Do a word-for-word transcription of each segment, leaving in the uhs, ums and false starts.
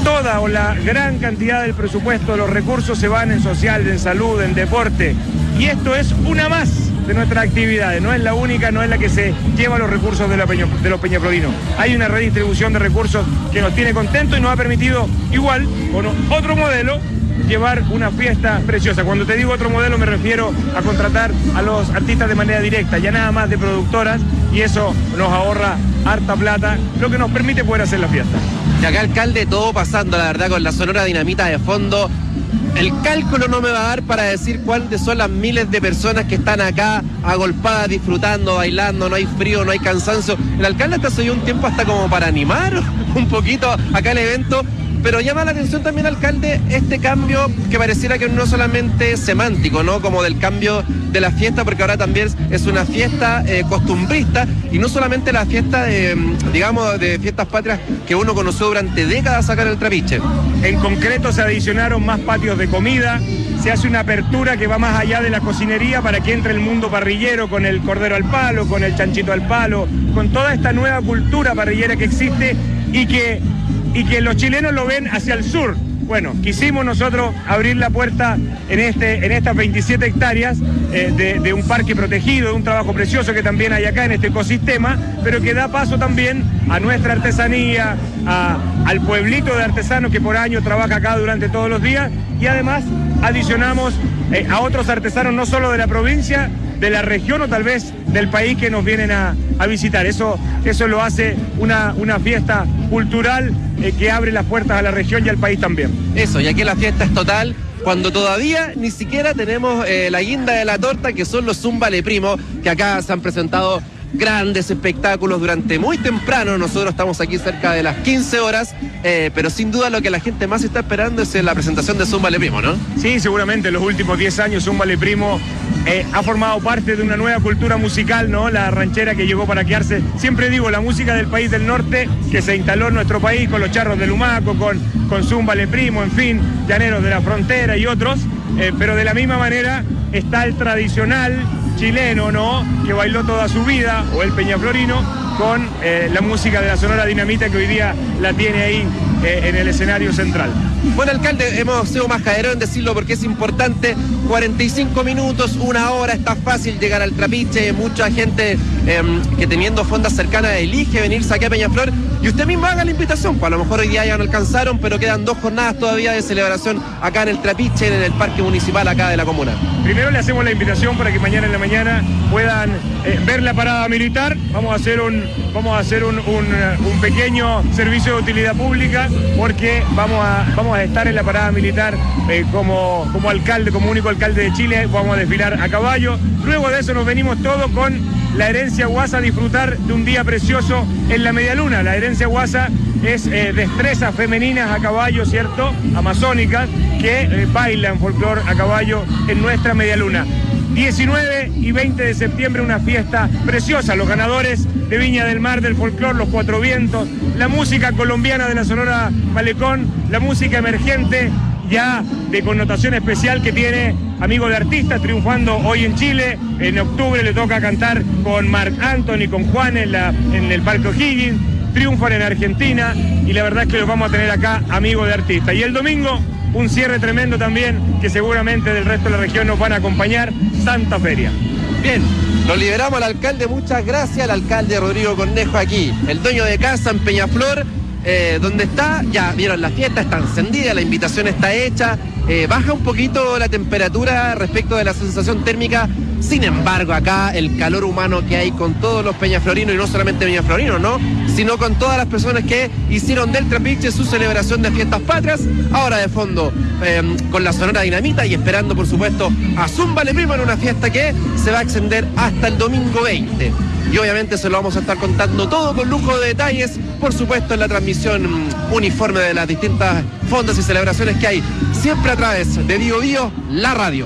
toda o la gran cantidad del presupuesto, los recursos se van en social, en salud, en deporte. Y esto es una más de nuestras actividades, no es la única, no es la que se lleva los recursos de, la Peña, de los peñaflorinos. Hay una redistribución de recursos que nos tiene contentos y nos ha permitido, igual, con otro modelo, llevar una fiesta preciosa. Cuando te digo otro modelo me refiero a contratar a los artistas de manera directa, ya nada más de productoras, y eso nos ahorra harta plata, lo que nos permite poder hacer la fiesta. Y acá, alcalde, todo pasando, la verdad, con la Sonora Dinamita de fondo. El cálculo no me va a dar para decir cuántas son las miles de personas que están acá agolpadas, disfrutando, bailando, no hay frío, no hay cansancio. El alcalde hasta se dio un tiempo hasta como para animar un poquito acá el evento. Pero llama la atención también, alcalde, este cambio que pareciera que no solamente semántico, ¿no? Como del cambio de la fiesta, porque ahora también es una fiesta eh, costumbrista y no solamente la fiesta de, digamos, de fiestas patrias que uno conoció durante décadas acá en el Trapiche. En concreto se adicionaron más patios de comida, se hace una apertura que va más allá de la cocinería para que entre el mundo parrillero con el cordero al palo, con el chanchito al palo, con toda esta nueva cultura parrillera que existe y que... y que los chilenos lo ven hacia el sur. Bueno, quisimos nosotros abrir la puerta en, este, en estas veintisiete hectáreas eh, de, de un parque protegido, de un trabajo precioso que también hay acá en este ecosistema, pero que da paso también a nuestra artesanía, a, al pueblito de artesanos que por año trabaja acá durante todos los días, y además adicionamos eh, a otros artesanos no solo de la provincia, de la región o tal vez del país que nos vienen a, a visitar. Eso, eso lo hace una, una fiesta cultural eh, que abre las puertas a la región y al país también. Eso, y aquí la fiesta es total, cuando todavía ni siquiera tenemos eh, la guinda de la torta, que son los Zúmbale Primo, que acá se han presentado grandes espectáculos durante muy temprano. Nosotros estamos aquí cerca de las quince horas, eh, pero sin duda lo que la gente más está esperando es la presentación de Zúmbale Primo, ¿no? Sí, seguramente en los últimos diez años Zúmbale Primo eh, ha formado parte de una nueva cultura musical, ¿no? La ranchera que llegó para quedarse. Siempre digo, la música del país del norte que se instaló en nuestro país con los charros de Lumaco, con, con Zúmbale Primo, en fin, Llaneros de la Frontera y otros, eh, pero de la misma manera está el tradicional chileno, ¿no? Que bailó toda su vida, o el peñaflorino, con eh, la música de la Sonora Dinamita, que hoy día la tiene ahí eh, en el escenario central. Bueno, alcalde, hemos sido majaderos en decirlo porque es importante. cuarenta y cinco minutos, una hora, está fácil llegar al Trapiche. Mucha gente eh, que teniendo fondas cercanas elige venirse aquí a Peñaflor. Y usted mismo haga la invitación, pues a lo mejor hoy día ya no alcanzaron, pero quedan dos jornadas todavía de celebración acá en el Trapiche, en el Parque Municipal acá de la comuna. Primero le hacemos la invitación para que mañana en la mañana puedan eh, ver la parada militar. Vamos a hacer un, vamos a hacer un, un, un pequeño servicio de utilidad pública, porque vamos a, vamos a estar en la parada militar eh, como, como alcalde, como único alcalde de Chile. Vamos a desfilar a caballo. Luego de eso nos venimos todos con la herencia Guasa a disfrutar de un día precioso en la Medialuna. La herencia Guasa es eh, destrezas femeninas a caballo, ¿cierto? Amazónicas, que eh, bailan folclor a caballo en nuestra Medialuna. diecinueve y veinte de septiembre, una fiesta preciosa. Los ganadores de Viña del Mar del folclor, los Cuatro Vientos, la música colombiana de la Sonora Malecón, la música emergente ya de connotación especial que tiene Amigo de Artistas, triunfando hoy en Chile. En octubre le toca cantar con Marc Anthony, con Juan en, la, en el Parque O'Higgins. Triunfan en Argentina y la verdad es que los vamos a tener acá, Amigo de Artistas. Y el domingo, un cierre tremendo también, que seguramente del resto de la región nos van a acompañar, Santa Feria. Bien, lo liberamos al alcalde, muchas gracias al alcalde Rodrigo Cornejo aquí, el dueño de casa en Peñaflor, eh, donde está, ya vieron la fiesta, está encendida, la invitación está hecha, eh, baja un poquito la temperatura respecto de la sensación térmica. Sin embargo, acá el calor humano que hay con todos los peñaflorinos, y no solamente peñaflorinos, ¿no?, sino con todas las personas que hicieron del Trapiche su celebración de fiestas patrias. Ahora de fondo, eh, con la Sonora Dinamita y esperando, por supuesto, a Zúmbale Primo en una fiesta que se va a extender hasta el domingo veinte. Y obviamente se lo vamos a estar contando todo con lujo de detalles, por supuesto, en la transmisión uniforme de las distintas fondas y celebraciones que hay, siempre a través de Bio Bio, la radio.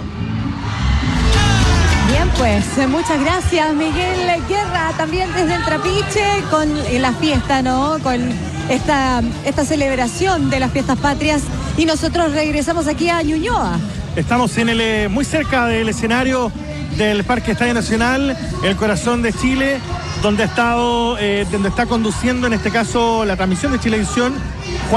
Bien, pues muchas gracias, Miguel Guerra, también desde el Trapiche, con la fiesta, ¿no? Con esta, esta celebración de las fiestas patrias. Y nosotros regresamos aquí a Ñuñoa. Estamos en el, muy cerca del escenario del Parque Estadio Nacional, el corazón de Chile, donde ha estado, eh, donde está conduciendo en este caso la transmisión de Chilevisión